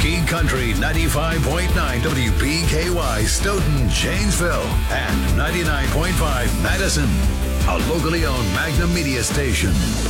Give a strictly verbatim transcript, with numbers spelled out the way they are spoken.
Tea Country ninety-five point nine W P K Y Stoughton, Janesville, and ninety-nine point five Madison. A locally owned Magnum Media station.